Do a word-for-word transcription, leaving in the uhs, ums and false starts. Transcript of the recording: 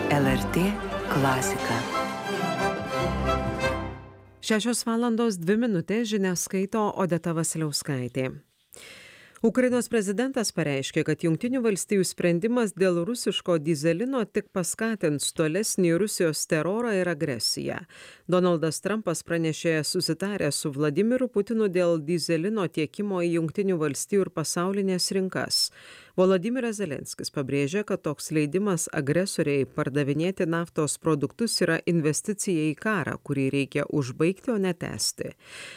L R T klasika. Šešios valandos dvi minutės žinias skaito Odeta Vasiliauskaitė. Ukrainos prezidentas pareiškė, kad Jungtinių valstijų sprendimas dėl rusiško dyzelino tik paskatins tolesnį Rusijos terorą ir agresiją. Donaldas Trumpas pranešė susitaręs su Vladimiru Putinu dėl dyzelino tiekimo į Jungtinių valstijų ir pasaulinės rinkas. Volodymyras Zelenskis pabrėžė, kad toks leidimas agresoriai pardavinėti naftos produktus yra investicija į karą, kurį reikia užbaigti, o ne tęsti.